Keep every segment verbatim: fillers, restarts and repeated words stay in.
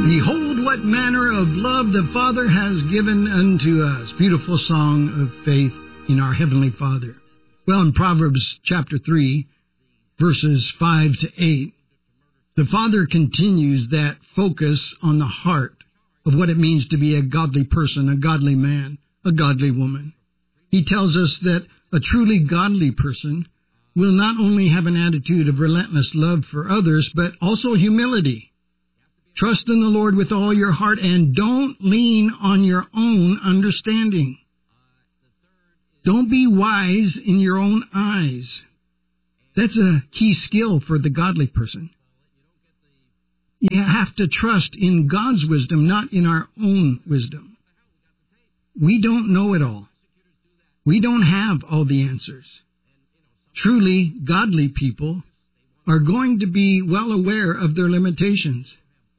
Behold what manner of love the Father has given unto us. Beautiful song of faith in our Heavenly Father. Well, in Proverbs chapter three, verses five to eight, the Father continues that focus on the heart of what it means to be a godly person, a godly man, a godly woman. He tells us that a truly godly person will not only have an attitude of relentless love for others, but also humility. Trust in the Lord with all your heart and don't lean on your own understanding. Don't be wise in your own eyes. That's a key skill for the godly person. You have to trust in God's wisdom, not in our own wisdom. We don't know it all. We don't have all the answers. Truly godly people are going to be well aware of their limitations.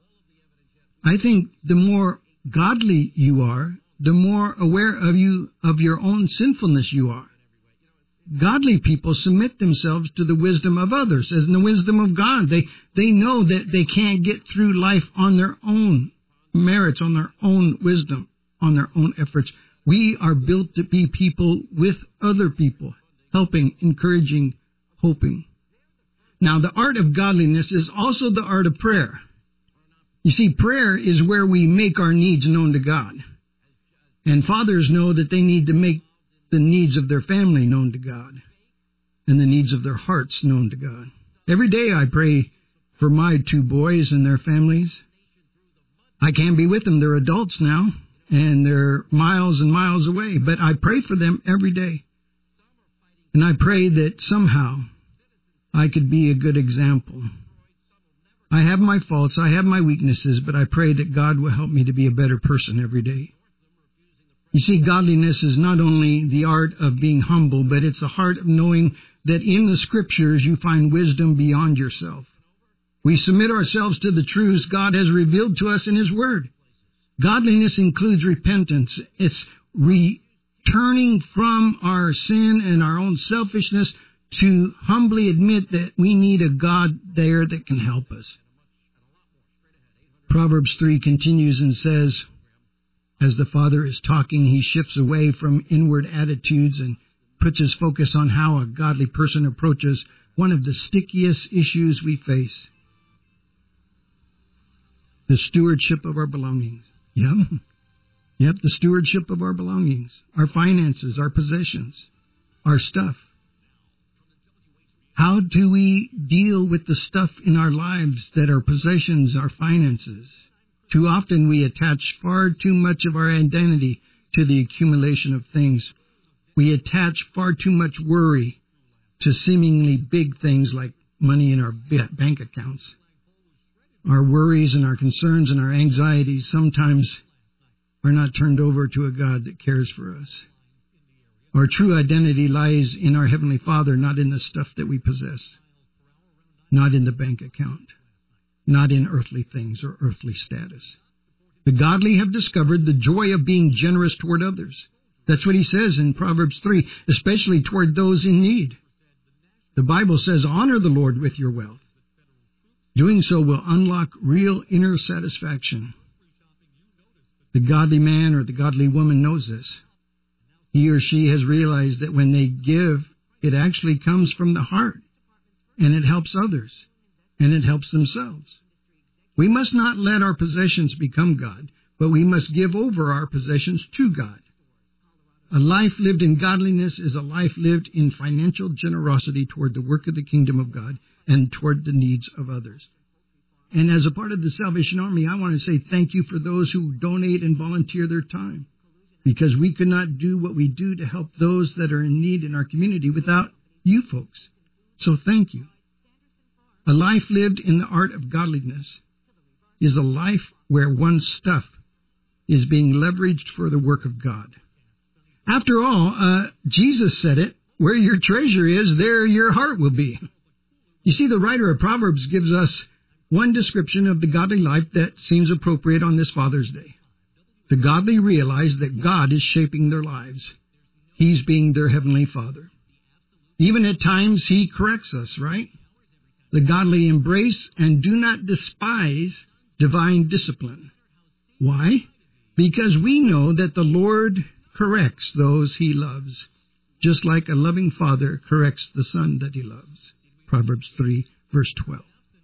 I think the more godly you are, the more aware of you of your own sinfulness you are. Godly people submit themselves to the wisdom of others as in the wisdom of God. They they know that they can't get through life on their own merits, on their own wisdom, on their own efforts. We are built to be people with other people, helping, encouraging, hoping. Now, the art of godliness is also the art of prayer. You see, prayer is where we make our needs known to God. And fathers know that they need to make the needs of their family known to God and the needs of their hearts known to God. Every day I pray for my two boys and their families. I can't be with them. They're adults now, and they're miles and miles away. But I pray for them every day. And I pray that somehow I could be a good example. I have my faults, I have my weaknesses, but I pray that God will help me to be a better person every day. You see, godliness is not only the art of being humble, but it's the heart of knowing that in the Scriptures you find wisdom beyond yourself. We submit ourselves to the truths God has revealed to us in His Word. Godliness includes repentance. It's returning from our sin and our own selfishness to humbly admit that we need a God there that can help us. Proverbs three continues and says, as the Father is talking, he shifts away from inward attitudes and puts his focus on how a godly person approaches one of the stickiest issues we face. The stewardship of our belongings. Yep. Yep, the stewardship of our belongings, our finances, our possessions, our stuff. How do we deal with the stuff in our lives that are possessions, our finances? Too often we attach far too much of our identity to the accumulation of things. We attach far too much worry to seemingly big things like money in our bank accounts. Our worries and our concerns and our anxieties sometimes are not turned over to a God that cares for us. Our true identity lies in our Heavenly Father, not in the stuff that we possess, not in the bank account, not in earthly things or earthly status. The godly have discovered the joy of being generous toward others. That's what he says in Proverbs three, especially toward those in need. The Bible says, honor the Lord with your wealth. Doing so will unlock real inner satisfaction. The godly man or the godly woman knows this. He or she has realized that when they give, it actually comes from the heart, and it helps others, and it helps themselves. We must not let our possessions become God, but we must give over our possessions to God. A life lived in godliness is a life lived in financial generosity toward the work of the kingdom of God and toward the needs of others. And as a part of the Salvation Army, I want to say thank you for those who donate and volunteer their time, because we could not do what we do to help those that are in need in our community without you folks. So thank you. A life lived in the art of godliness is a life where one's stuff is being leveraged for the work of God. After all, uh, Jesus said it, where your treasure is, there your heart will be. You see, the writer of Proverbs gives us one description of the godly life that seems appropriate on this Father's Day. The godly realize that God is shaping their lives. He's being their Heavenly Father. Even at times, He corrects us, right? The godly embrace and do not despise divine discipline. Why? Because we know that the Lord corrects those he loves, just like a loving father corrects the son that he loves. Proverbs three, verse twelve.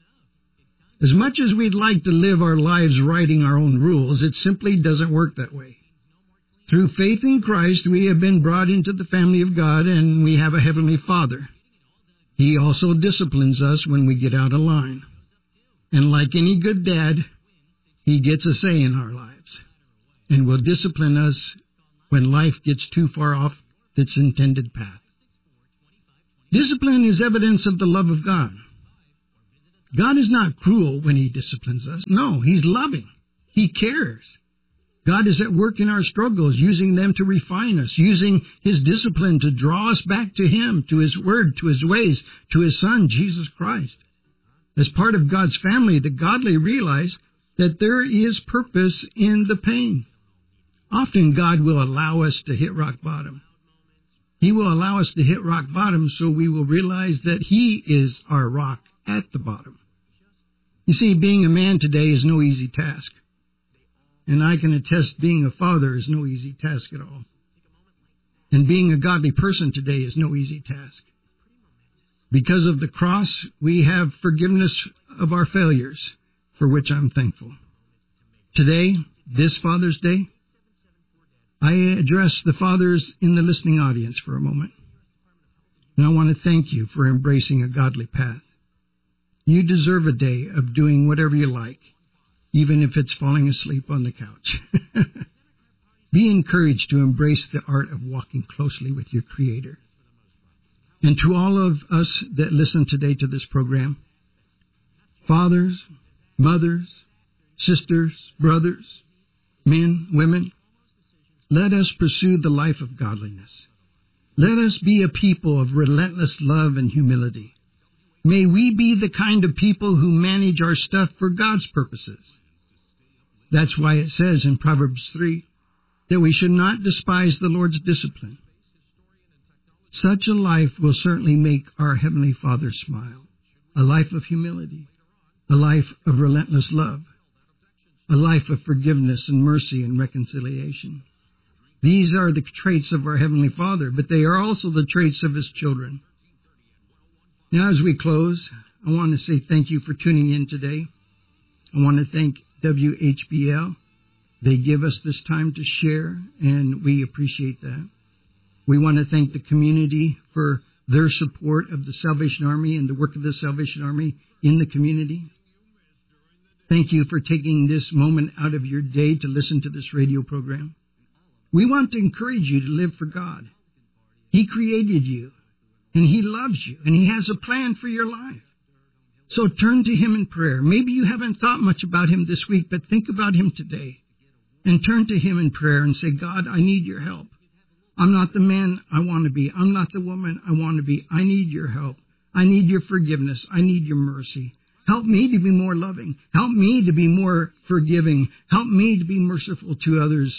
As much as we'd like to live our lives writing our own rules, it simply doesn't work that way. Through faith in Christ, we have been brought into the family of God, and we have a heavenly Father. He also disciplines us when we get out of line. And like any good dad, he gets a say in our lives and will discipline us when life gets too far off its intended path. Discipline is evidence of the love of God. God is not cruel when he disciplines us. No, he's loving. He cares. God is at work in our struggles, using them to refine us, using his discipline to draw us back to him, to his word, to his ways, to his Son, Jesus Christ. As part of God's family, the godly realize that there is purpose in the pain. Often God will allow us to hit rock bottom. He will allow us to hit rock bottom so we will realize that he is our rock at the bottom. You see, being a man today is no easy task. And I can attest being a father is no easy task at all. And being a godly person today is no easy task. Because of the cross, we have forgiveness of our failures, for which I'm thankful. Today, this Father's Day, I address the fathers in the listening audience for a moment. And I want to thank you for embracing a godly path. You deserve a day of doing whatever you like, even if it's falling asleep on the couch. Be encouraged to embrace the art of walking closely with your Creator. And to all of us that listen today to this program, fathers, mothers, sisters, brothers, men, women, let us pursue the life of godliness. Let us be a people of relentless love and humility. May we be the kind of people who manage our stuff for God's purposes. That's why it says in Proverbs three that we should not despise the Lord's discipline. Such a life will certainly make our Heavenly Father smile. A life of humility, a life of relentless love, a life of forgiveness and mercy and reconciliation. These are the traits of our Heavenly Father, but they are also the traits of his children. Now, as we close, I want to say thank you for tuning in today. I want to thank W H B L. They give us this time to share, and we appreciate that. We want to thank the community for their support of the Salvation Army and the work of the Salvation Army in the community. Thank you for taking this moment out of your day to listen to this radio program. We want to encourage you to live for God. He created you, and he loves you, and he has a plan for your life. So turn to him in prayer. Maybe you haven't thought much about him this week, but think about him today. And turn to him in prayer and say, God, I need your help. I'm not the man I want to be. I'm not the woman I want to be. I need your help. I need your forgiveness. I need your mercy. Help me to be more loving. Help me to be more forgiving. Help me to be merciful to others.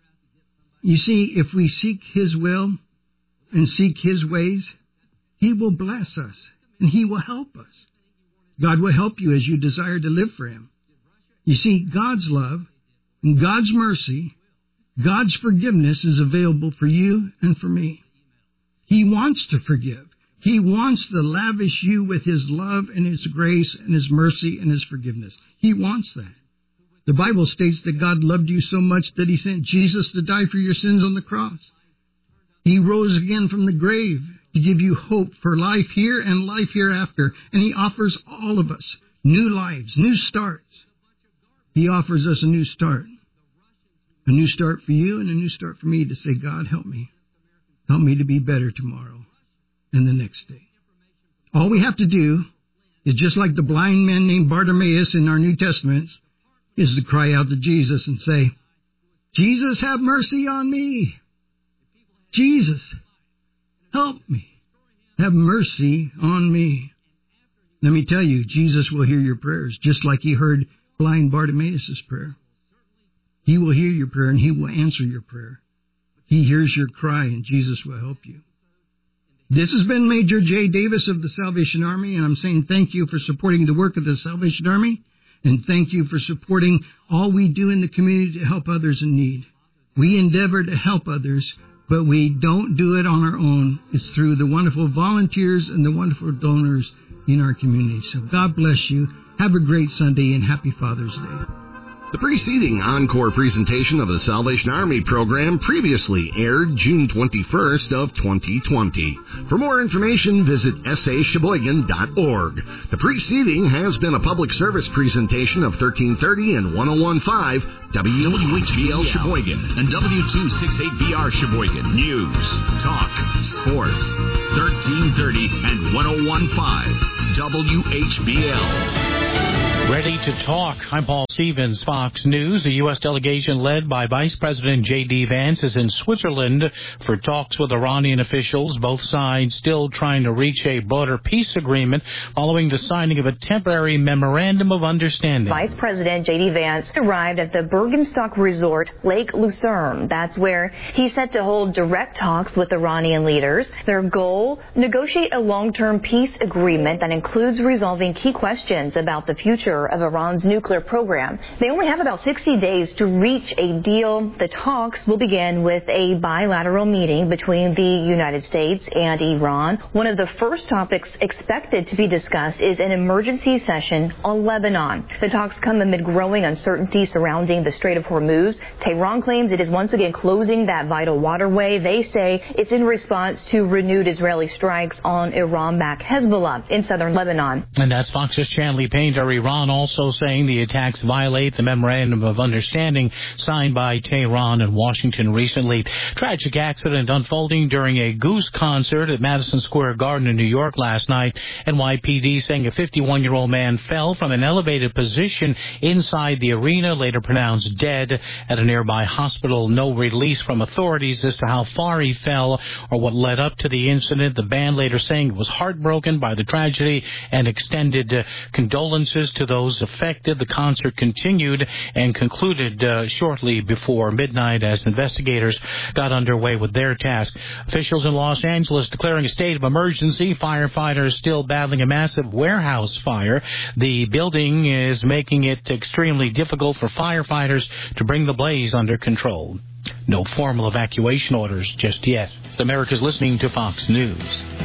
You see, if we seek his will and seek his ways, he will bless us and he will help us. God will help you as you desire to live for him. You see, God's love and God's mercy, God's forgiveness is available for you and for me. He wants to forgive. He wants to lavish you with his love and his grace and his mercy and his forgiveness. He wants that. The Bible states that God loved you so much that he sent Jesus to die for your sins on the cross. He rose again from the grave to give you hope for life here and life hereafter. And he offers all of us new lives, new starts. He offers us a new start. A new start for you and a new start for me to say, God, help me. Help me to be better tomorrow and the next day. All we have to do is, just like the blind man named Bartimaeus in our New Testaments, is to cry out to Jesus and say, Jesus, have mercy on me. Jesus, help me. Have mercy on me. Let me tell you, Jesus will hear your prayers, just like he heard blind Bartimaeus' prayer. He will hear your prayer and he will answer your prayer. He hears your cry and Jesus will help you. This has been Major Jay Davis of the Salvation Army, and I'm saying thank you for supporting the work of the Salvation Army. And thank you for supporting all we do in the community to help others in need. We endeavor to help others, but we don't do it on our own. It's through the wonderful volunteers and the wonderful donors in our community. So God bless you. Have a great Sunday and happy Father's Day. The preceding encore presentation of the Salvation Army program previously aired June twenty-first of twenty twenty. For more information, visit s a sheboygan dot org. The preceding has been a public service presentation of thirteen thirty and ten fifteen W H B L Sheboygan and W two sixty-eight B R Sheboygan. News, talk, sports, thirteen thirty and ten fifteen W H B L. Ready to talk. I'm Paul Stevens, Fox News. The U S delegation led by Vice President J D. Vance is in Switzerland for talks with Iranian officials, both sides still trying to reach a broader peace agreement following the signing of a temporary memorandum of understanding. Vice President J D. Vance arrived at the Bergenstock Resort, Lake Lucerne. That's where he's set to hold direct talks with Iranian leaders. Their goal, negotiate a long-term peace agreement that includes resolving key questions about the future of Iran's nuclear program. They only have about sixty days to reach a deal. The talks will begin with a bilateral meeting between the United States and Iran. One of the first topics expected to be discussed is an emergency session on Lebanon. The talks come amid growing uncertainty surrounding the Strait of Hormuz. Tehran claims it is once again closing that vital waterway. They say it's in response to renewed Israeli strikes on Iran-backed Hezbollah in southern Lebanon. And that's Fox's Chanley Painter. Iran also saying the attacks violate the memorandum of understanding signed by Tehran and Washington recently. Tragic accident unfolding during a Goose concert at Madison Square Garden in New York last night. N Y P D saying a fifty-one-year-old man fell from an elevated position inside the arena, later pronounced dead at a nearby hospital. No release from authorities as to how far he fell or what led up to the incident. The band later saying it was heartbroken by the tragedy and extended uh, condolences to those affected. The concert continued and concluded uh, shortly before midnight as investigators got underway with their task. Officials in Los Angeles declaring a state of emergency. Firefighters still battling a massive warehouse fire. The building is making it extremely difficult for firefighters to bring the blaze under control. No formal evacuation orders just yet. America's listening to Fox News.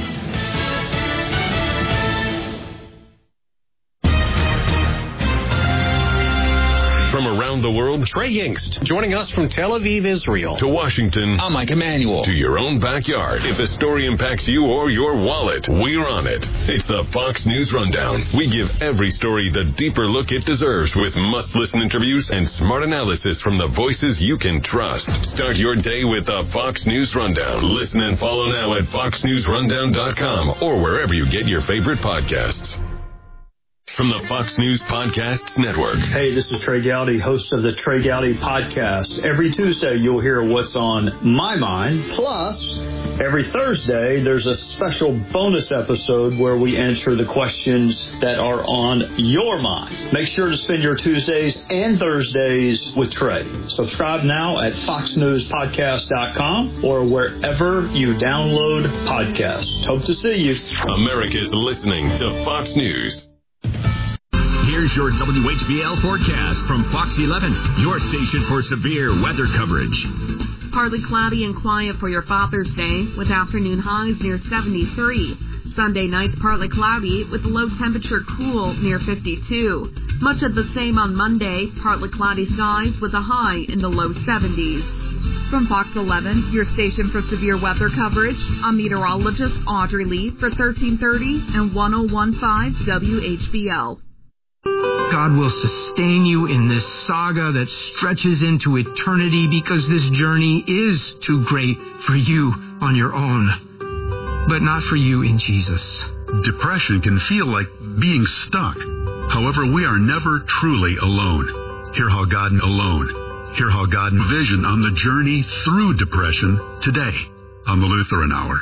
From around the world, Trey Yingst, joining us from Tel Aviv, Israel, to Washington. I'm Mike Emanuel. To your own backyard. If the story impacts you or your wallet, we're on it. It's the Fox News Rundown. We give every story the deeper look it deserves with must-listen interviews and smart analysis from the voices you can trust. Start your day with the Fox News Rundown. Listen and follow now at fox news rundown dot com or wherever you get your favorite podcasts. From the Fox News Podcasts Network. Hey, this is Trey Gowdy, host of the Trey Gowdy Podcast. Every Tuesday, you'll hear what's on my mind. Plus, every Thursday, there's a special bonus episode where we answer the questions that are on your mind. Make sure to spend your Tuesdays and Thursdays with Trey. Subscribe now at fox news podcast dot com or wherever you download podcasts. Hope to see you. America's listening to Fox News. Here's your W H B L forecast from Fox eleven, your station for severe weather coverage. Partly cloudy and quiet for your Father's Day, with afternoon highs near seventy-three. Sunday nights partly cloudy, with the low temperature cool near fifty-two. Much of the same on Monday, partly cloudy skies with a high in the low seventies. From Fox eleven, your station for severe weather coverage, I'm meteorologist Audrey Lee for thirteen thirty and ten fifteen W H B L. God will sustain you in this saga that stretches into eternity because this journey is too great for you on your own, but not for you in Jesus. Depression can feel like being stuck. However, we are never truly alone. Hear how God alone. Hear how God vision on the journey through depression today on the Lutheran Hour.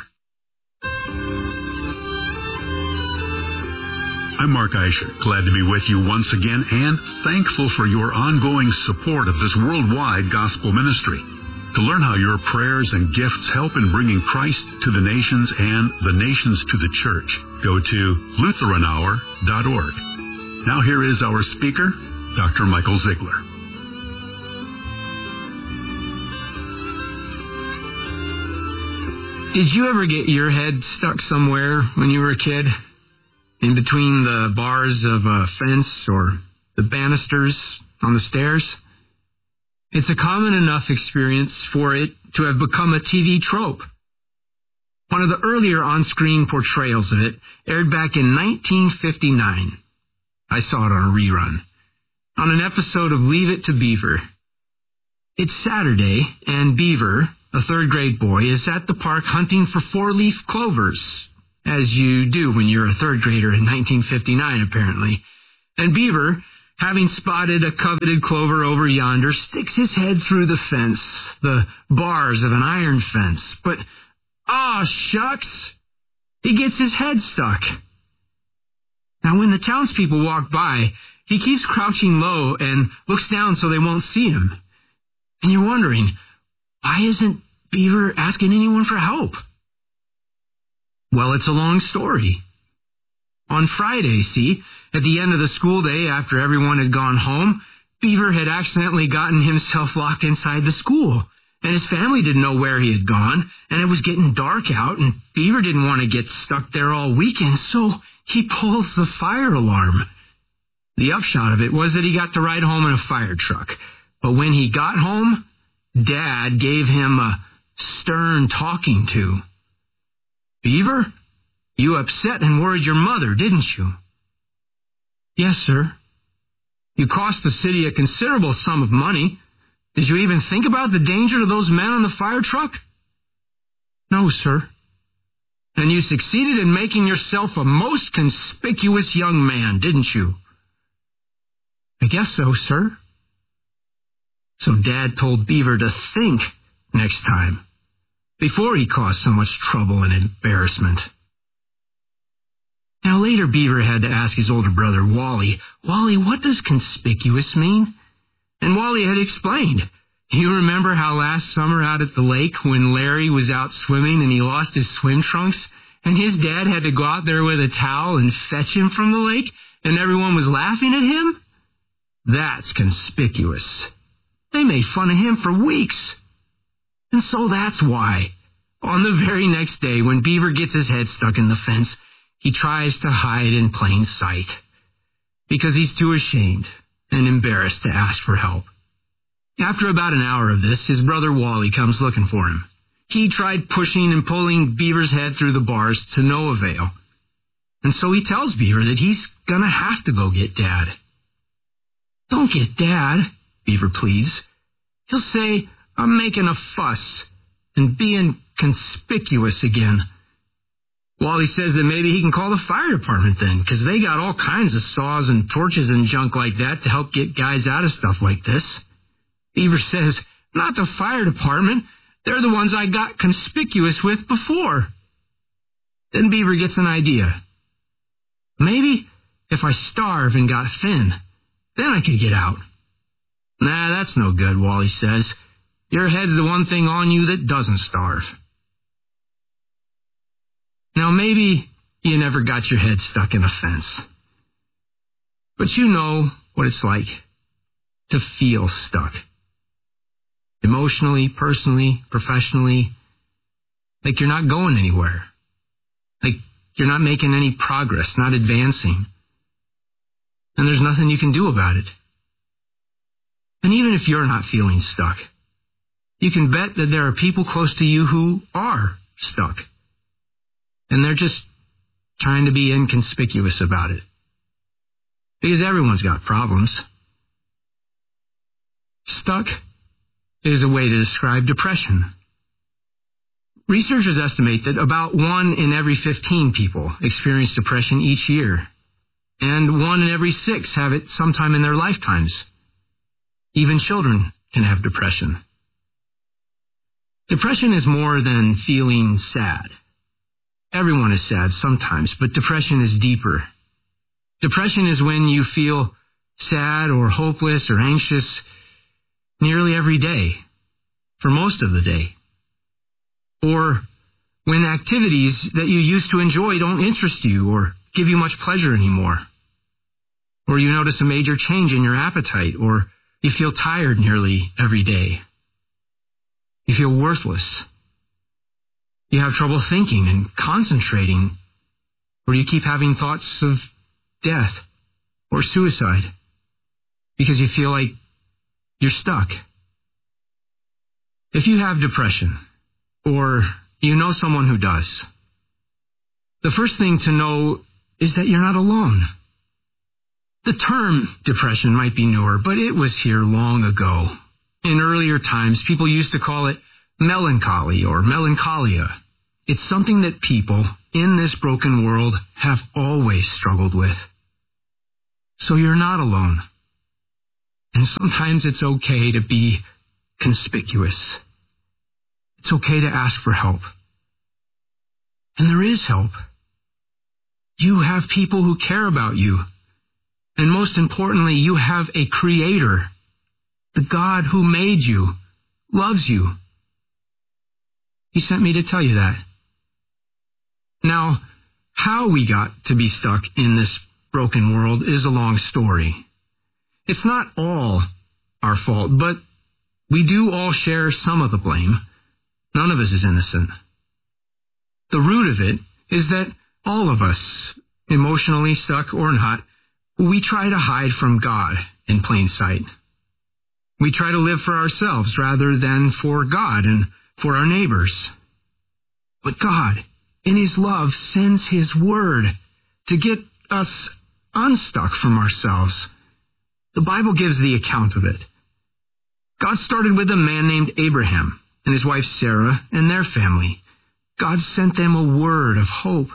I'm Mark Eicher, glad to be with you once again and thankful for your ongoing support of this worldwide gospel ministry. To learn how your prayers and gifts help in bringing Christ to the nations and the nations to the church, go to lutheran hour dot org. Now here is our speaker, Doctor Michael Ziegler. Did you ever get your head stuck somewhere when you were a kid? In between the bars of a fence or the banisters on the stairs? It's a common enough experience for it to have become a T V trope. One of the earlier on-screen portrayals of it aired back in nineteen fifty-nine. I saw it on a rerun, on an episode of Leave It to Beaver. It's Saturday, and Beaver, a third-grade boy, is at the park hunting for four-leaf clovers, as you do when you're a third grader in nineteen fifty-nine, apparently. And Beaver, having spotted a coveted clover over yonder, sticks his head through the fence, the bars of an iron fence. But, ah, shucks, he gets his head stuck. Now, when the townspeople walk by, he keeps crouching low and looks down so they won't see him. And you're wondering, why isn't Beaver asking anyone for help? Well, it's a long story. On Friday, see, at the end of the school day after everyone had gone home, Beaver had accidentally gotten himself locked inside the school, and his family didn't know where he had gone, and it was getting dark out, and Beaver didn't want to get stuck there all weekend, so he pulls the fire alarm. The upshot of it was that he got to ride home in a fire truck, but when he got home, Dad gave him a stern talking to. Beaver, you upset and worried your mother, didn't you? Yes, sir. You cost the city a considerable sum of money. Did you even think about the danger to those men on the fire truck? No, sir. And you succeeded in making yourself a most conspicuous young man, didn't you? I guess so, sir. So Dad told Beaver to think next time, before he caused so much trouble and embarrassment. Now later Beaver had to ask his older brother, Wally, Wally, what does conspicuous mean? And Wally had explained. You remember how last summer out at the lake when Larry was out swimming and he lost his swim trunks, and his dad had to go out there with a towel and fetch him from the lake, and everyone was laughing at him? That's conspicuous. They made fun of him for weeks. And so that's why, on the very next day, when Beaver gets his head stuck in the fence, he tries to hide in plain sight, because he's too ashamed and embarrassed to ask for help. After about an hour of this, his brother Wally comes looking for him. He tried pushing and pulling Beaver's head through the bars to no avail. And so he tells Beaver that he's gonna have to go get Dad. Don't get Dad, Beaver pleads. He'll say, I'm making a fuss and being conspicuous again. Wally says that maybe he can call the fire department then, because they got all kinds of saws and torches and junk like that to help get guys out of stuff like this. Beaver says, not the fire department. They're the ones I got conspicuous with before. Then Beaver gets an idea. Maybe if I starve and got thin, then I could get out. Nah, that's no good, Wally says. Your head's the one thing on you that doesn't starve. Now, maybe you never got your head stuck in a fence. But you know what it's like to feel stuck. Emotionally, personally, professionally. Like you're not going anywhere. Like you're not making any progress, not advancing. And there's nothing you can do about it. And even if you're not feeling stuck, you can bet that there are people close to you who are stuck. And they're just trying to be inconspicuous about it. Because everyone's got problems. Stuck is a way to describe depression. Researchers estimate that about one in every fifteen people experience depression each year, and one in every six have it sometime in their lifetimes. Even children can have depression. Depression is more than feeling sad. Everyone is sad sometimes, but depression is deeper. Depression is when you feel sad or hopeless or anxious nearly every day, for most of the day. Or when activities that you used to enjoy don't interest you or give you much pleasure anymore. or you notice a major change in your appetite, or you feel tired nearly every day. You feel worthless. You have trouble thinking and concentrating, or you keep having thoughts of death or suicide because you feel like you're stuck. If you have depression, or you know someone who does, the first thing to know is that you're not alone. The term depression might be newer, but it was here long ago. In earlier times, people used to call it melancholy or melancholia. It's something that people in this broken world have always struggled with. So you're not alone. And sometimes it's okay to be conspicuous. It's okay to ask for help. And there is help. You have people who care about you. And most importantly, you have a Creator. The God who made you loves you. He sent me to tell you that. Now, how we got to be stuck in this broken world is a long story. It's not all our fault, but we do all share some of the blame. None of us is innocent. The root of it is that all of us, emotionally stuck or not, we try to hide from God in plain sight. We try to live for ourselves rather than for God and for our neighbors. But God, in His love, sends His word to get us unstuck from ourselves. The Bible gives the account of it. God started with a man named Abraham and his wife Sarah and their family. God sent them a word of hope.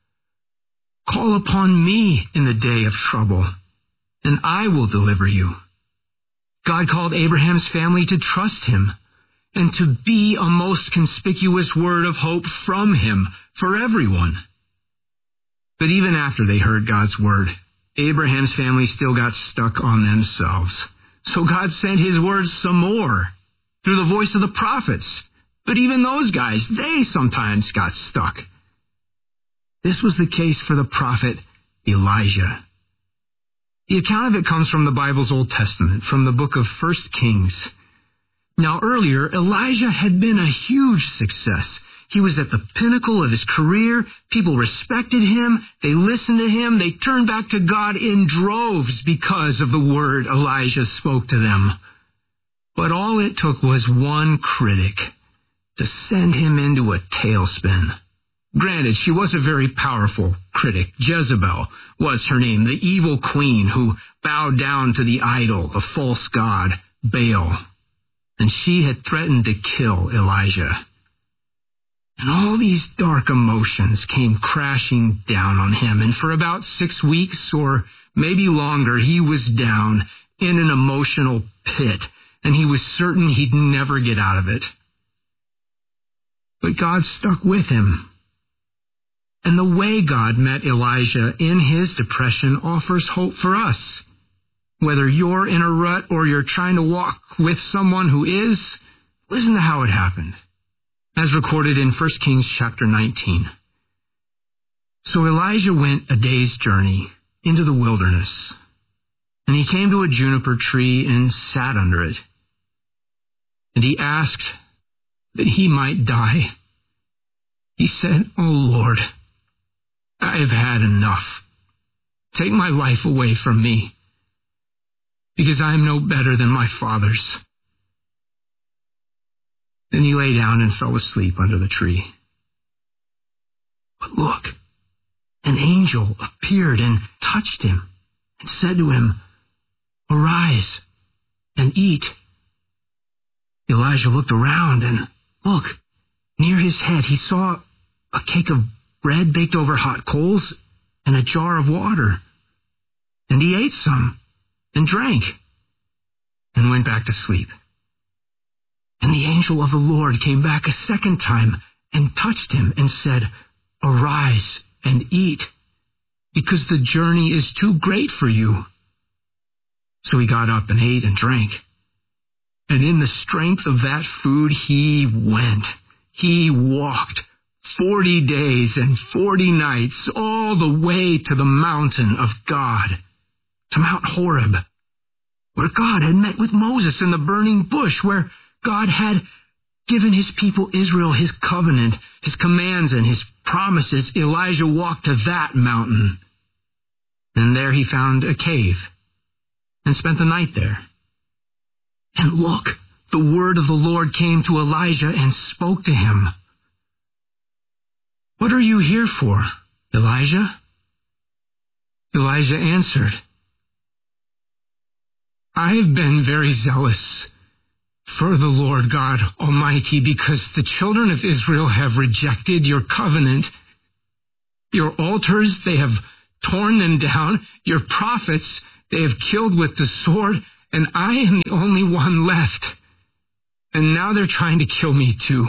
Call upon me in the day of trouble, and I will deliver you. God called Abraham's family to trust Him and to be a most conspicuous word of hope from Him for everyone. But even after they heard God's word, Abraham's family still got stuck on themselves. So God sent His word some more through the voice of the prophets. But even those guys, they sometimes got stuck. This was the case for the prophet Elijah. The account of it comes from the Bible's Old Testament, from the book of First Kings. Now earlier, Elijah had been a huge success. He was at the pinnacle of his career. People respected him. They listened to him. They turned back to God in droves because of the word Elijah spoke to them. But all it took was one critic to send him into a tailspin. Granted, she was a very powerful critic. Jezebel was her name, the evil queen who bowed down to the idol, the false god, Baal. And she had threatened to kill Elijah. And all these dark emotions came crashing down on him. And for about six weeks or maybe longer, he was down in an emotional pit. And he was certain he'd never get out of it. But God stuck with him. And the way God met Elijah in his depression offers hope for us. Whether you're in a rut or you're trying to walk with someone who is, listen to how it happened. As recorded in First Kings chapter nineteen. So Elijah went a day's journey into the wilderness, and he came to a juniper tree and sat under it. And he asked that he might die. He said, "Oh Lord, I have had enough. Take my life away from me, because I am no better than my fathers." Then he lay down and fell asleep under the tree. But look, an angel appeared and touched him and said to him, "Arise and eat." Elijah looked around and, look, near his head he saw a cake of bread baked over hot coals and a jar of water. And he ate some and drank and went back to sleep. And the angel of the Lord came back a second time and touched him and said, "Arise and eat, because the journey is too great for you." So he got up and ate and drank. And in the strength of that food he went. He walked forty days and forty nights all the way to the mountain of God, to Mount Horeb, where God had met with Moses in the burning bush, where God had given his people Israel his covenant, his commands, and his promises. Elijah walked to that mountain, and there he found a cave and spent the night there. And look, the word of the Lord came to Elijah and spoke to him. What are you here for, Elijah? Elijah answered, I have been very zealous for the Lord God Almighty, because the children of Israel have rejected your covenant. Your altars, they have torn them down. Your prophets, they have killed with the sword, and I am the only one left. And now they're trying to kill me too.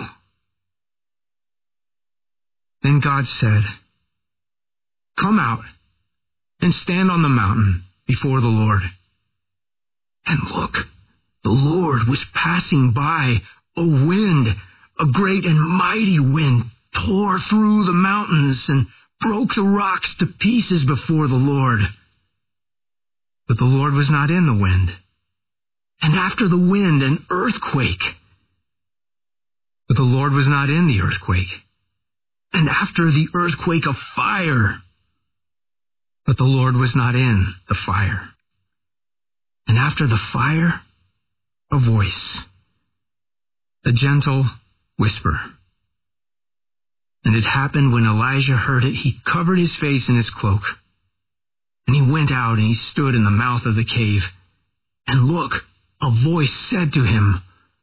Then God said, come out and stand on the mountain before the Lord. And look, the Lord was passing by. A wind, a great and mighty wind, tore through the mountains and broke the rocks to pieces before the Lord. But the Lord was not in the wind. And after the wind, an earthquake. But the Lord was not in the earthquake. And after the earthquake, a fire. But the Lord was not in the fire. And after the fire, a voice, a gentle whisper. And it happened when Elijah heard it, he covered his face in his cloak. And he went out and he stood in the mouth of the cave. And look, a voice said to him,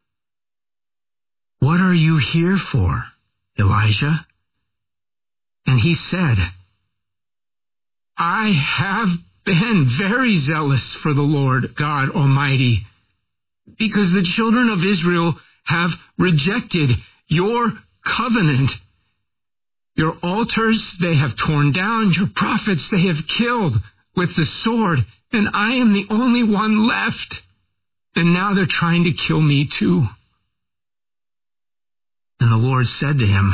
what are you here for, Elijah? And he said, I have been very zealous for the Lord God Almighty, because the children of Israel have rejected your covenant. Your altars they have torn down, your prophets they have killed with the sword, and I am the only one left. And now they're trying to kill me too. And the Lord said to him,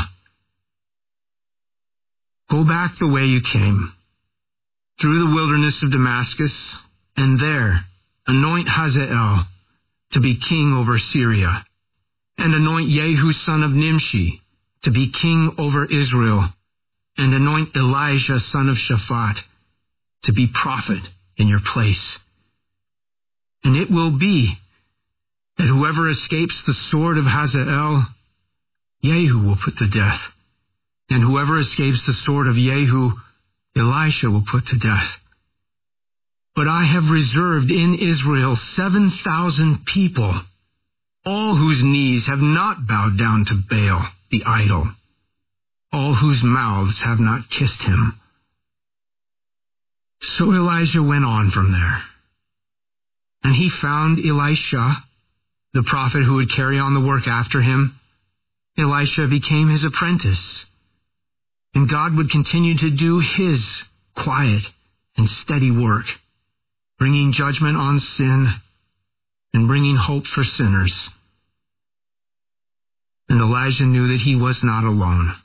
go back the way you came, through the wilderness of Damascus, and there anoint Hazael to be king over Syria, and anoint Jehu son of Nimshi to be king over Israel, and anoint Elijah son of Shaphat to be prophet in your place. And it will be that whoever escapes the sword of Hazael, Jehu will put to death, and whoever escapes the sword of Jehu, Elisha will put to death. But I have reserved in Israel seven thousand people, all whose knees have not bowed down to Baal, the idol, all whose mouths have not kissed him. So Elijah went on from there, and he found Elisha, the prophet who would carry on the work after him. Elisha became his apprentice, and God would continue to do his quiet and steady work, bringing judgment on sin and bringing hope for sinners. And Elijah knew that he was not alone.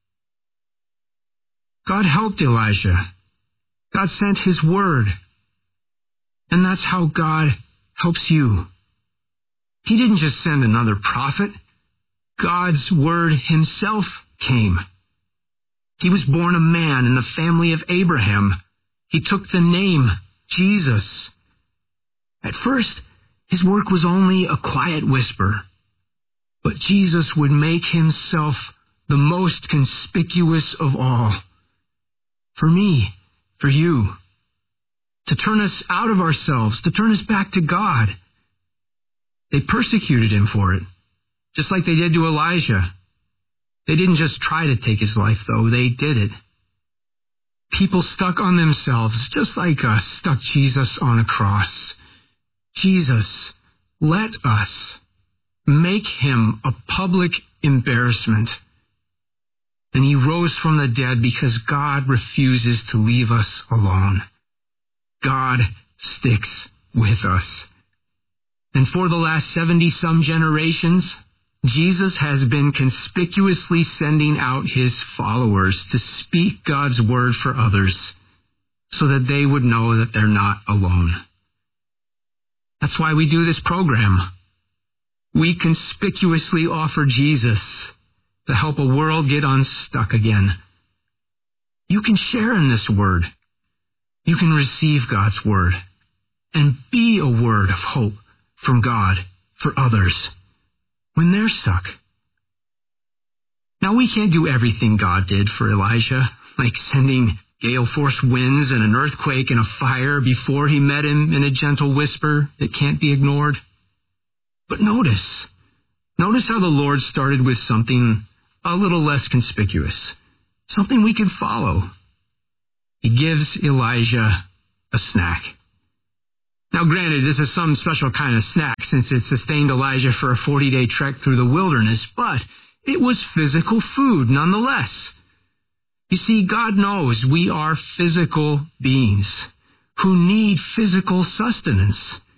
God helped Elijah. God sent his word. And that's how God helps you. He didn't just send another prophet. God's word himself came. He was born a man in the family of Abraham. He took the name Jesus. At first, his work was only a quiet whisper, but Jesus would make himself the most conspicuous of all. For me, for you, to turn us out of ourselves, to turn us back to God. They persecuted him for it, just like they did to Elijah. They didn't just try to take his life, though. They did it. People stuck on themselves, just like us, stuck Jesus on a cross. Jesus, let us make him a public embarrassment. And he rose from the dead because God refuses to leave us alone. God sticks with us. And for the last seventy-some generations, Jesus has been conspicuously sending out his followers to speak God's word for others, so that they would know that they're not alone. That's why we do this program. We conspicuously offer Jesus to help a world get unstuck again. You can share in this word. You can receive God's word and be a word of hope from God for others when they're stuck. Now, we can't do everything God did for Elijah, like sending gale-force winds and an earthquake and a fire before he met him in a gentle whisper that can't be ignored. But notice, notice how the Lord started with something a little less conspicuous, something we could follow. He gives Elijah a snack. Now, granted, this is some special kind of snack since it sustained Elijah for a forty-day trek through the wilderness, but it was physical food nonetheless. You see, God knows we are physical beings who need physical sustenance.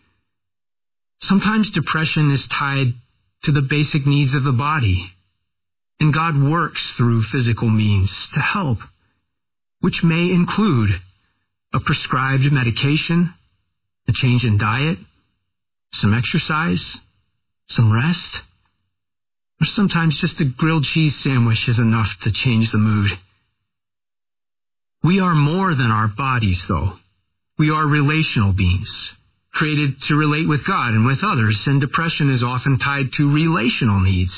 Sometimes depression is tied to the basic needs of the body, and God works through physical means to help, which may include a prescribed medication, a change in diet, some exercise, some rest, or sometimes just a grilled cheese sandwich is enough to change the mood. We are more than our bodies, though. We are relational beings, created to relate with God and with others, and depression is often tied to relational needs.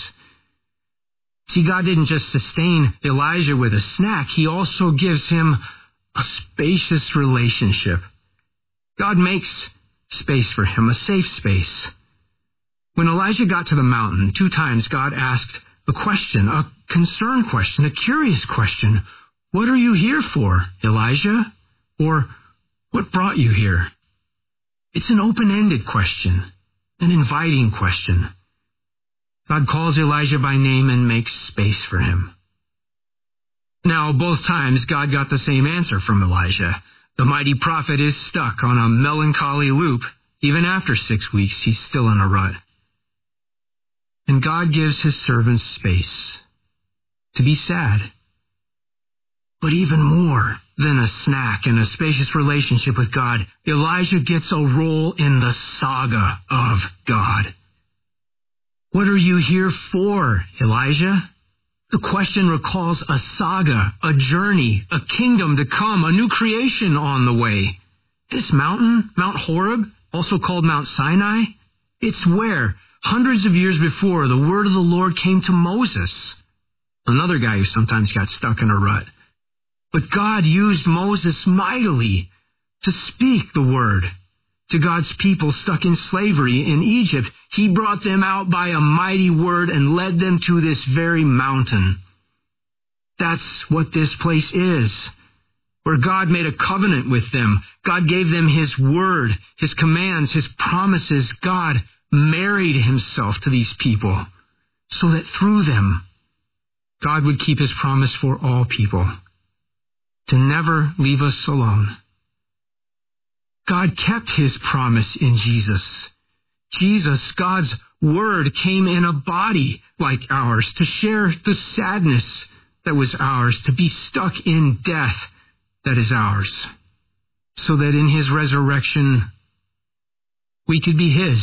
See, God didn't just sustain Elijah with a snack, he also gives him a spacious relationship. God makes space for him, a safe space. When Elijah got to the mountain, two times God asked a question, a concerned question, a curious question. What are you here for, Elijah? Or what brought you here? It's an open-ended question, an inviting question. God calls Elijah by name and makes space for him. Now, both times, God got the same answer from Elijah. The mighty prophet is stuck on a melancholy loop. Even after six weeks, he's still in a rut. And God gives his servants space to be sad. But even more than a snack and a spacious relationship with God, Elijah gets a role in the saga of God. What are you here for, Elijah? The question recalls a saga, a journey, a kingdom to come, a new creation on the way. This mountain, Mount Horeb, also called Mount Sinai, it's where, hundreds of years before, the word of the Lord came to Moses, another guy who sometimes got stuck in a rut. But God used Moses mightily to speak the word to God's people stuck in slavery in Egypt. He brought them out by a mighty word and led them to this very mountain. That's what this place is, where God made a covenant with them. God gave them his word, his commands, his promises. God married himself to these people so that through them, God would keep his promise for all people, to never leave us alone. God kept his promise in Jesus. Jesus, God's word, came in a body like ours to share the sadness that was ours, to be stuck in death that is ours, so that in his resurrection we could be his.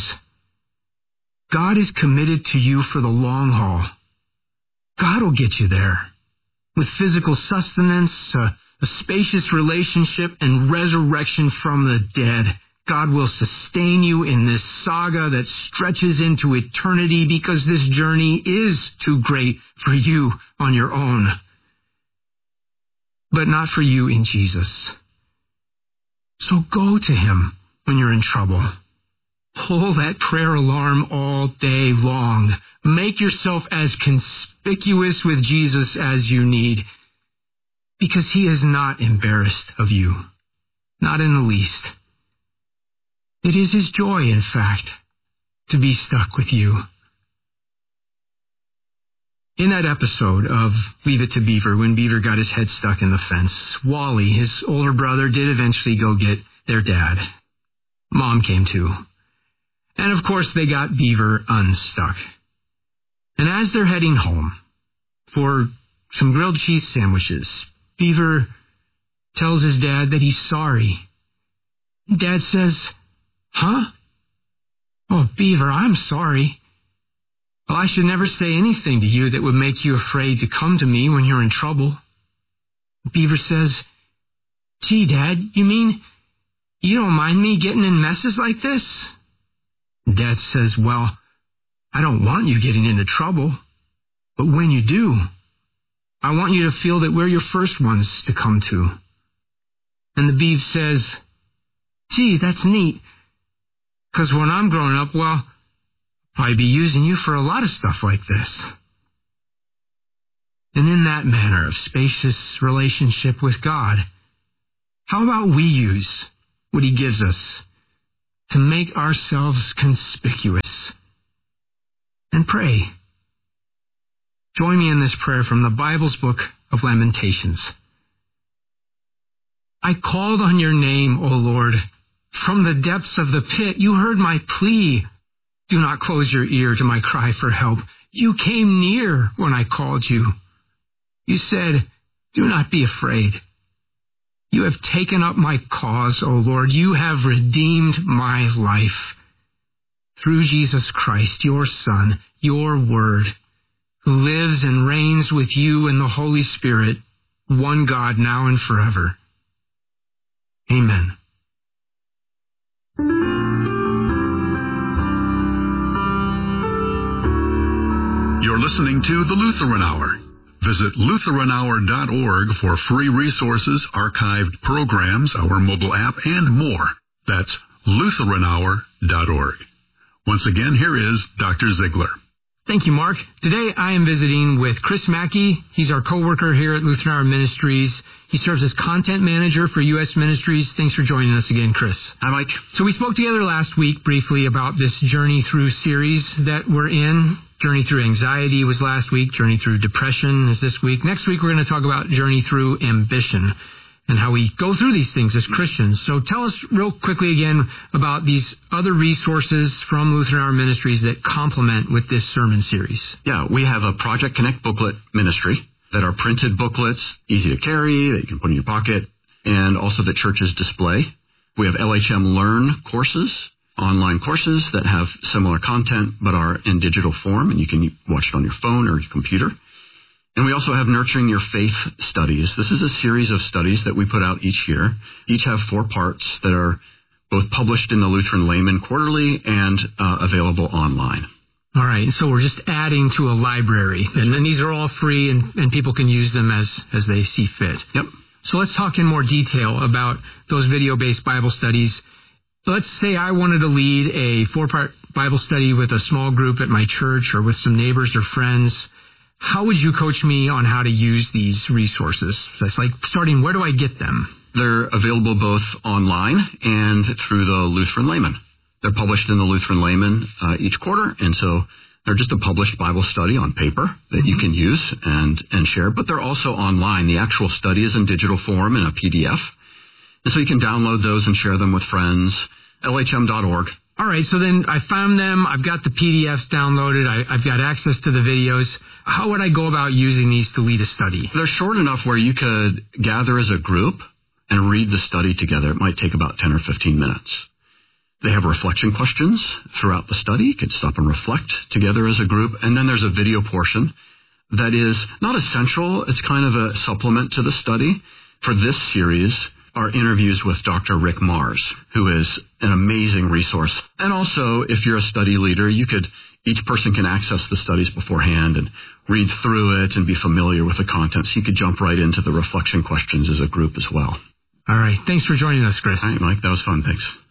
God is committed to you for the long haul. God will get you there with physical sustenance, uh, a spacious relationship, and resurrection from the dead. God will sustain you in this saga that stretches into eternity, because this journey is too great for you on your own. But not for you in Jesus. So go to him when you're in trouble. Pull that prayer alarm all day long. Make yourself as conspicuous with Jesus as you need, because he is not embarrassed of you, not in the least. It is his joy, in fact, to be stuck with you. In that episode of Leave It to Beaver, when Beaver got his head stuck in the fence, Wally, his older brother, did eventually go get their dad. Mom came too. And of course they got Beaver unstuck. And as they're heading home for some grilled cheese sandwiches, Beaver tells his dad that he's sorry. Dad says, "Huh? Oh, Beaver, I'm sorry. Well, I should never say anything to you that would make you afraid to come to me when you're in trouble." Beaver says, "Gee, Dad, you mean you don't mind me getting in messes like this?" Dad says, "Well, I don't want you getting into trouble, but when you do, I want you to feel that we're your first ones to come to." And the Beav says, "Gee, that's neat, because when I'm growing up, well, I'll probably be using you for a lot of stuff like this." And in that manner of spacious relationship with God, how about we use what he gives us to make ourselves conspicuous and pray? Join me in this prayer from the Bible's book of Lamentations. "I called on your name, O Lord. From the depths of the pit, you heard my plea. Do not close your ear to my cry for help. You came near when I called you. You said, 'Do not be afraid.' You have taken up my cause, O Lord. You have redeemed my life. Through Jesus Christ, your Son, your Word, who lives and reigns with you in the Holy Spirit, one God, now and forever. Amen." You're listening to The Lutheran Hour. Visit Lutheran Hour dot org for free resources, archived programs, our mobile app, and more. That's Lutheran Hour dot org. Once again, here is Doctor Ziegler. Thank you, Mark. Today I am visiting with Chris Mackey. He's our co-worker here at Lutheran Hour Ministries. He serves as content manager for U S Ministries. Thanks for joining us again, Chris. Hi, Mike. So we spoke together last week briefly about this Journey Through series that we're in. Journey Through Anxiety was last week. Journey Through Depression is this week. Next week we're going to talk about Journey Through Ambition and how we go through these things as Christians. So tell us real quickly again about these other resources from Lutheran Hour Ministries that complement with this sermon series. Yeah, we have a Project Connect booklet ministry that are printed booklets, easy to carry, that you can put in your pocket, and also that churches display. We have L H M Learn courses, online courses that have similar content but are in digital form, and you can watch it on your phone or your computer. And we also have Nurturing Your Faith studies. This is a series of studies that we put out each year. Each have four parts that are both published in the Lutheran Layman Quarterly and uh, available online. All right, so we're just adding to a library, and then these are all free, and, and people can use them as, as they see fit. Yep. So let's talk in more detail about those video-based Bible studies. Let's say I wanted to lead a four-part Bible study with a small group at my church or with some neighbors or friends. How would you coach me on how to use these resources? So it's like starting, where do I get them? They're available both online and through the Lutheran Layman. They're published in the Lutheran Layman uh, each quarter, and so they're just a published Bible study on paper that mm-hmm. you can use and, and share, but they're also online. The actual study is in digital form in a P D F, and so you can download those and share them with friends. L H M dot org. All right, so then I found them. I've got the P D Fs downloaded. I, I've got access to the videos. How would I go about using these to lead a study? They're short enough where you could gather as a group and read the study together. It might take about ten or fifteen minutes. They have reflection questions throughout the study. You could stop and reflect together as a group. And then there's a video portion that is not essential. It's kind of a supplement to the study. For this series are interviews with Doctor Rick Mars, who is an amazing resource. And also, if you're a study leader, you could, each person can access the studies beforehand and read through it and be familiar with the content. So you could jump right into the reflection questions as a group as well. All right. Thanks for joining us, Chris. All right, Mike. That was fun. Thanks.